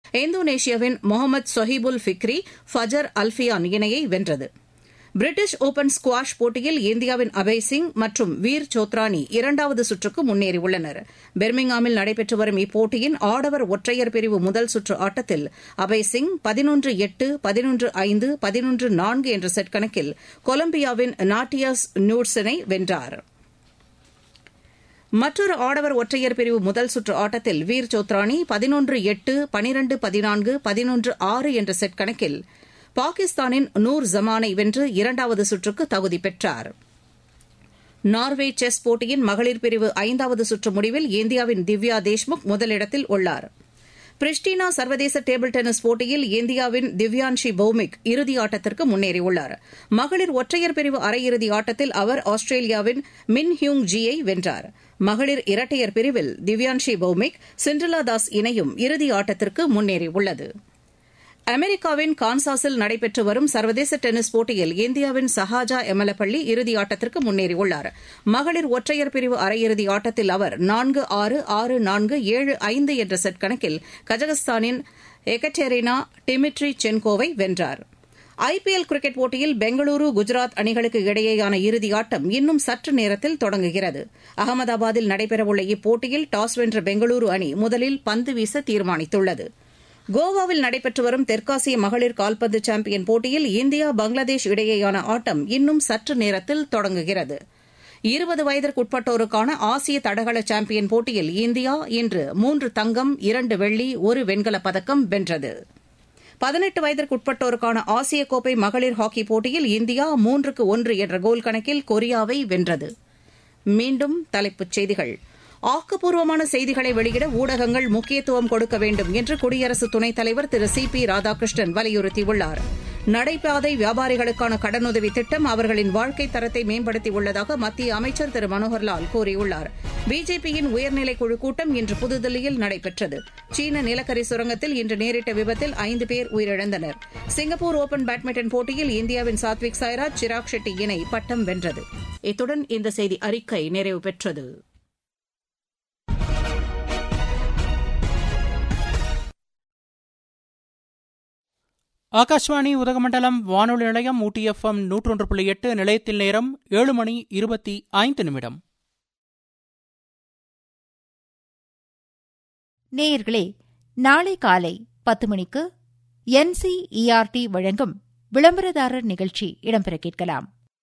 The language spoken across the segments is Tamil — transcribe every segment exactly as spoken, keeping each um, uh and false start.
இந்தோனேஷியாவின் முகமது சொஹிபுல் ஃபிக்ரி ஃபஜர் அல்ஃபியான் இணையை வென்றது. பிரிட்டிஷ் ஒபன் ஸ்குவாஷ் போட்டியில் இந்தியாவின் அபய் சிங் மற்றும் வீர் சோத்ரானி இரண்டாவது சுற்றுக்கு முன்னேறியுள்ளனர். பெர்மிங்ஹாமில் நடைபெற்று வரும் இப்போட்டியின் ஆடவர் ஒற்றையர் பிரிவு முதல் சுற்று ஆட்டத்தில் அபய் சிங் பதினொன்று எட்டு பதினொன்று ஐந்து பதினொன்று நான்கு என்ற செட் கணக்கில் கொலம்பியாவின் நாட்டியாஸ் நியூட்சனை வென்றார். மற்றொரு ஆடவர் ஒற்றையர் பிரிவு முதல் சுற்று ஆட்டத்தில் வீர் சோத்ரானி பதினொன்று எட்டு பனிரண்டு பதினான்கு பதினொன்று ஆறு என்ற செட் கணக்கில் பாகிஸ்தானின் நூர் ஜமானை வென்று இரண்டாவது சுற்றுக்கு தகுதி பெற்றார். நார்வே செஸ் போட்டியின் மகளிர் பிரிவு ஐந்தாவது சுற்று முடிவில் இந்தியாவின் திவ்யா தேஷ்முக் முதலிடத்தில் உள்ளார். பிரிஸ்டினா சர்வதேச டேபிள் டென்னிஸ் போட்டியில் இந்தியாவின் திவ்யான்ஷி பௌமிக் இறுதி ஆட்டத்திற்கு முன்னேறியுள்ளார். மகளிர் ஒற்றையர் பிரிவு அரையிறுதி ஆட்டத்தில் அவர் ஆஸ்திரேலியாவின் மின் ஹியூங் ஜியை வென்றார். மகளிர் இரட்டையர் பிரிவில் திவ்யான்ஷி பௌமிக் சிண்ட்ரெலா தாஸ் இணையும் இறுதி ஆட்டத்திற்கு முன்னேறியுள்ளது. அமெரிக்காவின் கான்சாஸில் நடைபெற்று வரும் சர்வதேச டென்னிஸ் போட்டியில் இந்தியாவின் சஹாஜா எமலப்பள்ளி இறுதி ஆட்டத்திற்கு முன்னேறியுள்ளார். மகளிர் ஒற்றையர் பிரிவு அரையிறுதி ஆட்டத்தில் அவர் நான்கு ஆறு ஆறு நான்கு ஏழு ஐந்து என்ற செட் கணக்கில் கஜகஸ்தானின் எகடெரினா டிமிட்ரி சென்கோவை வென்றார். ஐபிஎல் கிரிக்கெட் போட்டியில் பெங்களூரு குஜராத் அணிகளுக்கு இடையேயான இறுதி ஆட்டம் இன்னும் சற்று நேரத்தில் தொடங்குகிறது. அகமதாபாத்தில் நடைபெறவுள்ள இப்போட்டியில் டாஸ் வென்ற பெங்களூரு அணி முதலில் பந்து வீச தீர்மானித்துள்ளது. கோவாவில் நடைபெற்று வரும் தெற்காசிய மகளிர் கால்பந்து சாம்பியன் போட்டியில் இந்தியா பங்களாதேஷ் இடையேயான ஆட்டம் இன்னும் சற்று நேரத்தில் தொடங்குகிறது. இருபது வயதிற்குட்பட்டோருக்கான ஆசிய தடகள சாம்பியன் போட்டியில் இந்தியா இன்று மூன்று தங்கம் இரண்டு வெள்ளி ஒரு வெண்கலப் பதக்கம் வென்றது. பதினெட்டு வயதிற்குட்பட்டோருக்கான ஆசிய கோப்பை மகளிர் ஹாக்கி போட்டியில் இந்தியா மூன்றுக்கு ஒன்று என்ற கோல் கணக்கில் கொரியாவை வென்றது. மீண்டும் தலைப்புச் செய்திகள். ஆக்கப்பூர்வமான செய்திகளை வெளியிட ஊடகங்கள் முக்கியத்துவம் கொடுக்க வேண்டும் என்று குடியரசு துணைத் தலைவர் திரு சி பி ராதாகிருஷ்ணன் வலியுறுத்தியுள்ளார். நடைபாதை வியாபாரிகளுக்கான கடனுதவி திட்டம் அவர்களின் வாழ்க்கை தரத்தை மேம்படுத்தியுள்ளதாக மத்திய அமைச்சர் திரு மனோகர்லால் கூறியுள்ளார். பிஜேபியின் உயர்நிலைக் குழு கூட்டம் இன்று புதுதில்லியில் நடைபெற்றது. சீன நிலக்கரி சுரங்கத்தில் இன்று நேரிட்ட விபத்தில் ஐந்து பேர் உயிரிழந்தனர். சிங்கப்பூர் ஓபன் பேட்மிண்டன் போட்டியில் இந்தியாவின் சாத்விக் சாய்ராஜ் சிராக் ஷெட்டி இணை பட்டம் வென்றது. இத்துடன் இந்த செய்தி அறிக்கை நிறைவு பெற்றது. ஆகாஷ்வாணி உதகமண்டலம் வானொலி நிலையம் ஊட்டி எஃப்எம் நூற்றொன்று புள்ளி எட்டு நிலையத்தில் நேரம் ஏழு மணி இருபத்தி ஐந்து நிமிடம். நேயர்களே, நாளை காலை பத்து மணிக்கு என்சிஇஆர்டி வழங்கும் விளம்பரதாரர் நிகழ்ச்சி இடம்பெற கேட்கலாம்.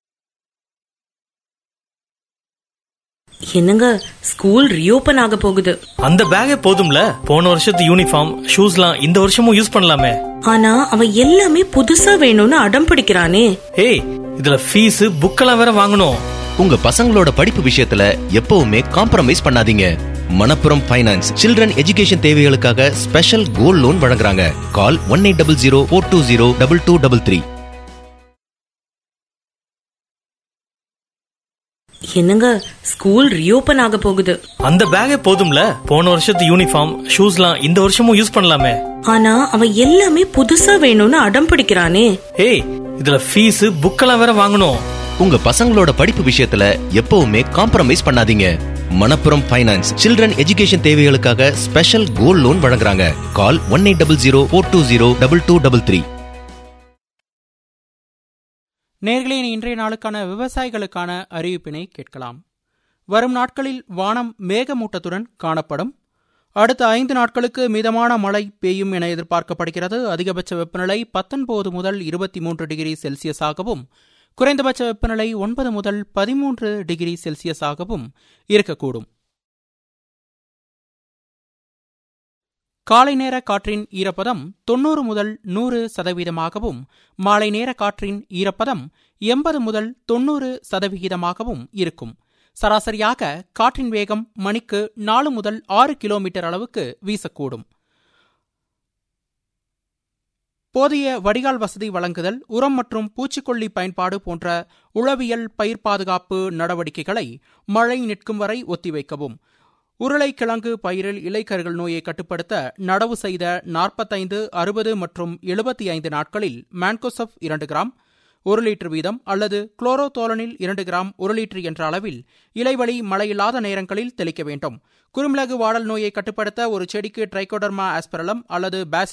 என்னங்க, ஸ்கூல் ரீஓபன் ஆக போகுது. அந்த பேக்கே போதும்ல, போன வருஷத்து யூனிஃபார்ம் ஷூஸ்லாம் இந்த வருஷமும் யூஸ் பண்ணலாமே. ஆனா அவன் எல்லாமே புதுசா வேணும்னு அடம் பிடிக்கிறானே. ஏய், இதுல ஃபீஸ் புக்கெல்லாம் வேற வாங்கணும். உங்க பசங்களோட படிப்பு விஷயத்துல எப்பவுமே காம்ப்ரமைஸ் பண்ணாதீங்க. மணப்புரம் ஃபைனான்ஸ் சில்ட்ரன் எஜுகேஷன் தேவைகளுக்காக ஸ்பெஷல் கோல்ட் லோன் வழங்குறாங்க. கால் one eight double zero four two zero double two double three. என்னங்க, ஸ்கூல் ரீஓபன் ஆக போகுது. அந்த பேக்கே போதும்ல, போன வருஷத்து யூனிஃபார்ம் ஷூஸ்லாம் இந்த வருஷமும் யூஸ் பண்ணலாமே. ஆனா அவன் எல்லாமே புதுசா வேணும்னு அடம் பிடிக்கிறானே. ஏய், இதுல ஃபீஸ் புக்கெல்லாம் வேற வாங்கணும். உங்க பசங்களோட படிப்பு விஷயத்துல எப்பவுமே காம்ப்ரமைஸ் பண்ணாதீங்க. மணப்புரம் ஃபைனான்ஸ் சில்ட்ரன் எஜுகேஷன் தேவைகளுக்காக ஸ்பெஷல் கோல்ட் லோன் வழங்குறாங்க. கால் one eight double zero four two zero double two double three. நேர்களே, இன்றைய நாளுக்கான விவசாயிகளுக்கான அறிவிப்பினை கேட்கலாம். வரும் நாட்களில் வானம் மேகமூட்டத்துடன் காணப்படும். அடுத்த ஐந்து நாட்களுக்கு மிதமான மழை பெய்யும் என எதிர்பார்க்கப்படுகிறது. அதிகபட்ச வெப்பநிலை பத்தொன்பது முதல் இருபத்தி மூன்று டிகிரி செல்சியஸாகவும் குறைந்தபட்ச வெப்பநிலை ஒன்பது முதல் பதிமூன்று டிகிரி செல்சியஸாகவும் இருக்கக்கூடும். காலை நேர காற்றின் ஈரப்பதம் தொன்னூறு முதல் நூறு சதவீதமாகவும் மாலை நேர காற்றின் ஈரப்பதம் எண்பது முதல் தொன்னூறு சதவிகிதமாகவும் இருக்கும். சராசரியாக காற்றின் வேகம் மணிக்கு நாலு முதல் ஆறு கிலோமீட்டர் அளவுக்கு வீசக்கூடும். போதிய வடிகால் வசதி வழங்குதல், உரம் மற்றும் பூச்சிக்கொல்லி பயன்பாடு போன்ற உழவியல் பயிர் பாதுகாப்பு நடவடிக்கைகளை மழை நிற்கும் வரை ஒத்திவைக்கவும். உருளைக்கிழங்கு பயிரில் இலைக்கருகள் நோயை கட்டுப்படுத்த நடவு செய்த நாற்பத்தைந்து அறுபது மற்றும் எழுபத்தி ஐந்து நாட்களில் மான்கோசப் இரண்டு கிராம் ஒரு லிட்டர் வீதம் அல்லது குளோரோதோலனில் இரண்டு கிராம் ஒரு லிட்டர் என்ற அளவில் இலைவழி மழையில்லாத நேரங்களில் தெளிக்க வேண்டும். குறுமிளகு வாடல் நோயை கட்டுப்படுத்த ஒரு செடிக்கு ட்ரைகோடர்மா ஆஸ்பெரலம் அல்லது பாசிலஸ்